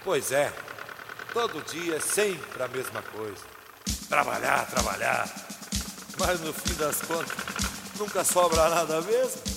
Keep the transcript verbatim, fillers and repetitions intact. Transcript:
Pois é, todo dia é sempre a mesma coisa. Trabalhar, trabalhar. Mas no fim das contas, nunca sobra nada mesmo.